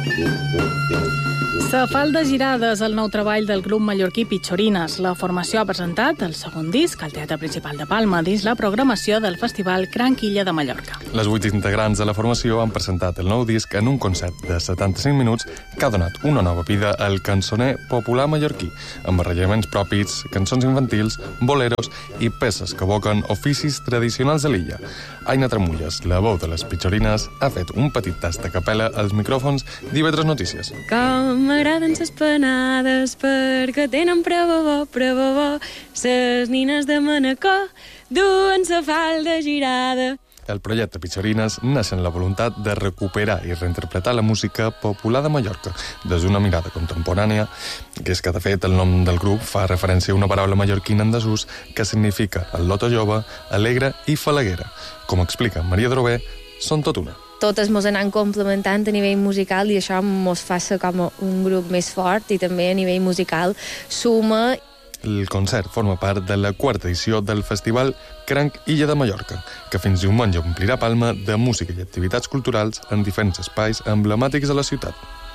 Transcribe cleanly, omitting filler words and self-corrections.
Se falda girades el nou treball del grup mallorquí Pitxorines. La formació ha presentat el segon disc al Teatre Principal de Palma dins la programació del Festival Cranc Illa de Mallorca. Les 8 integrants de la formació han presentat el nou disc en un concert de 75 minuts que ha donat una nova vida al cançoner popular mallorquí, amb arranjaments propis, cançons infantils, boleros i peces que evoquen oficis tradicionals de l'illa. Aina Tramulles, la veu de les Pitxorines, ha fet un petit tast de capella als micròfons d'IV3 Notícies. Com m'agraden ses panades perquè tenen prevavó, ses nines de Manacor duen sa falda girada. El projecte Pitxorines neix en la voluntat de recuperar i reinterpretar la música popular de Mallorca des d'una mirada contemporània, que és que, de fet, el nom del grup fa referència a una paraula mallorquina en desús que significa el loto jove, alegre i falaguera. Com explica Maria Drové, són tot una. Totes mos anem complementant a nivell musical i això mos fa ser com un grup més fort i també a nivell musical suma. El concert forma part de la quarta edició del Festival Cranc Illa de Mallorca, que fins diumenge omplirà Palma de música i activitats culturals en diferents espais emblemàtics de la ciutat.